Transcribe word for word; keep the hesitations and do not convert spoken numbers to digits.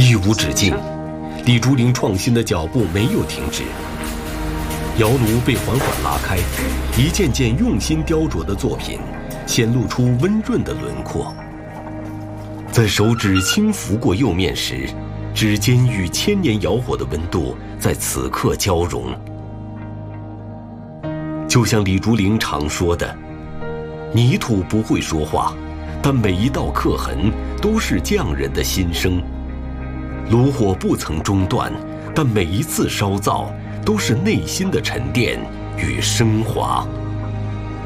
一无止境，李竹林创新的脚步没有停止。窑炉被缓缓拉开，一件件用心雕琢的作品显露出温润的轮廓。在手指轻拂过釉面时，指尖与千年窑火的温度在此刻交融。就像李竹林常说的，泥土不会说话，但每一道刻痕都是匠人的心声。炉火不曾中断，但每一次烧造都是内心的沉淀与升华。